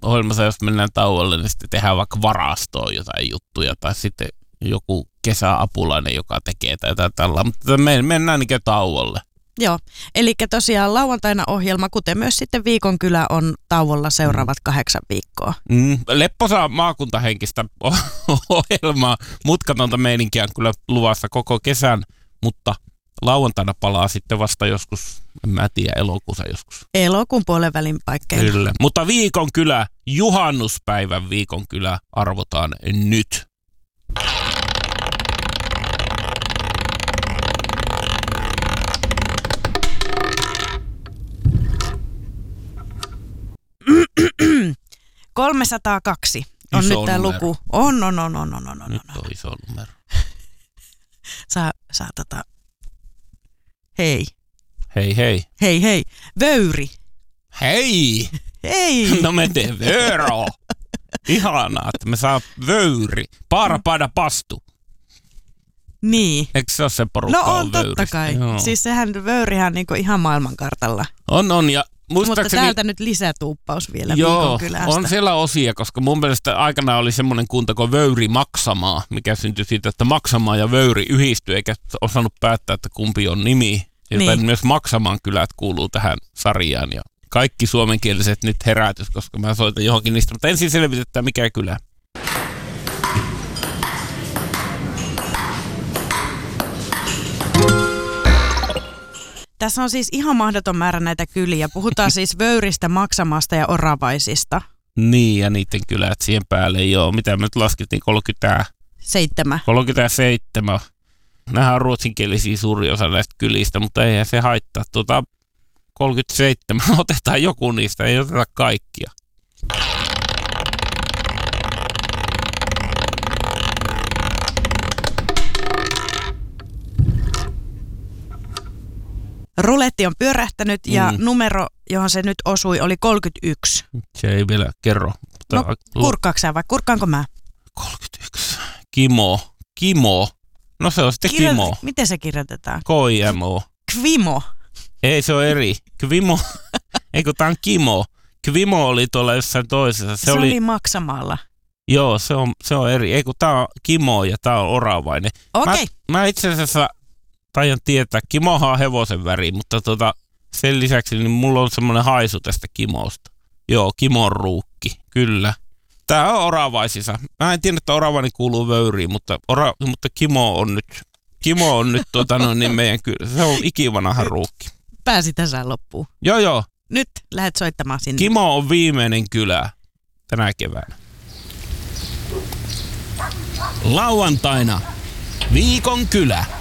ohjelmassa, jos mennään tauolle, niin sitten tehdään vaikka varastoon jotain juttuja tai sitten joku kesäapulainen, joka tekee tätä tällä. Mutta mennään niin tauolle. Joo, eli tosiaan lauantaina ohjelma, kuten myös sitten Viikon kylä on tauolla seuraavat 8 viikkoa. Lepposaa maakuntahenkistä ohjelmaa, mutkatonta meininkiä on kyllä luvassa koko kesän, mutta lauantaina palaa sitten vasta joskus, en mä tiedä, elokuussa joskus. Elokuun puolen välin paikkeilla. Kyllä, mutta Viikon kylä, juhannuspäivän Viikon kylä arvotaan nyt. Mm. 302 on iso nyt tämä luku. On. Nyt on iso numero. Saa Hei. Hei. Vöyri. Hei. No me teen vöro. Ihanaa, että me saa vöyri. Paarapaada pastu. Niin. Eikö se ole se porukka? No on totta kai. Joo. Siis sehän vöyrihän niinku ihan maailmankartalla. On ja mutta täältä nyt lisätuuppaus vielä Viikon kylästä. On siellä osia, koska mun mielestä aikanaan oli semmoinen kunta kuin Vöyri Maksamaa, mikä syntyi siitä, että Maksamaa ja Vöyri yhdistyi, eikä osannut päättää, että kumpi on nimi. Joten myös Maksamaan kylät kuuluu tähän sarjaan ja kaikki suomenkieliset nyt herätys, koska mä soitan johonkin niistä, mutta ensin selvitetään mikä kylä. Tässä on siis ihan mahdoton määrä näitä kyliä. Puhutaan siis Vöyristä, Maksamasta ja Oravaisista. Niin, ja niiden kylät siihen päälle joo. Mitä me nyt laskettiin? 37. Nämähän on ruotsinkielisiä suuri osa näistä kylistä, mutta eihän se haittaa. 37. Otetaan joku niistä, ei oteta kaikkia. Ruletti on pyörähtänyt ja numero, johon se nyt osui, oli 31. Se ei vielä kerro. No, kurkkaatko sä vai kurkkaanko mä? 31. Kimo. No se on sitten Kimo. Miten se kirjoitetaan? K-I-M-O. Kvimo. Ei, se on eri. Kvimo. Eikö tää on Kimo. Kvimo oli tuolla jossain toisessa. Se oli Maksamaalla. Joo, se on eri. Eikö tää on Kimo ja tää on Oravainen. Okei. Mä itse asiassa taidan tietää, Kimohan on hevosen väri, mutta sen lisäksi niin mulla on semmoinen haisu tästä Kimosta. Joo, Kimon ruukki, kyllä. Tää on Oravaisissa. Mä en tiedä, että Oravainen kuuluu Vöyriin, mutta Kimo on nyt niin meidän kyllä. Se on ikivanha ruukki. Pääsi tässä loppuun. Joo. Nyt lähdet soittamaan sinne. Kimo on viimeinen kylä tänä keväänä. Lauantaina Viikon kylä.